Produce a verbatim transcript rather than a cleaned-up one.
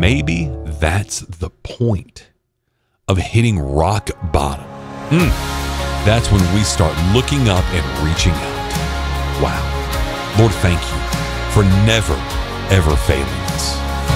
maybe that's the point of hitting rock bottom. Mm. That's when we start looking up and reaching out. Wow. Lord, thank you for never, ever failing